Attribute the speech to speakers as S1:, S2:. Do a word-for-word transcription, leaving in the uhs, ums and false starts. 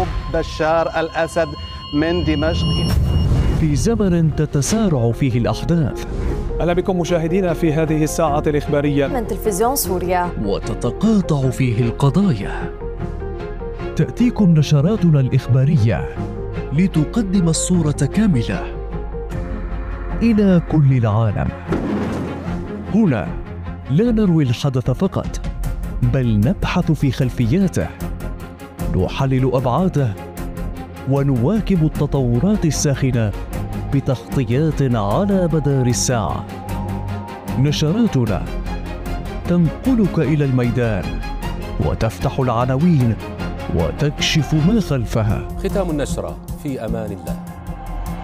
S1: هروب بشار الأسد من دمشق.
S2: في زمن تتسارع فيه الأحداث،
S3: أهلا بكم مشاهدينا في هذه الساعة الإخبارية
S4: من تلفزيون سوريا،
S2: وتتقاطع فيه القضايا، تأتيكم نشراتنا الإخبارية لتقدم الصورة كاملة إلى كل العالم. هنا لا نروي الحدث فقط، بل نبحث في خلفياته، نحلل أبعاده، ونواكب التطورات الساخنة بتغطيات على مدار الساعة. نشراتنا تنقلك إلى الميدان وتفتح العناوين وتكشف ما خلفها.
S5: ختام النشرة، في أمان الله.